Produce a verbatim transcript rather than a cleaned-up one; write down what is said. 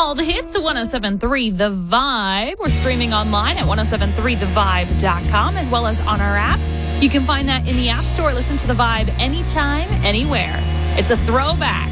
All the hits at ten seventy-three The Vibe. We're streaming online at ten seventy-three the vibe dot com as well as on our app. You can find that in the App Store. Listen to The Vibe anytime, anywhere. It's a throwback.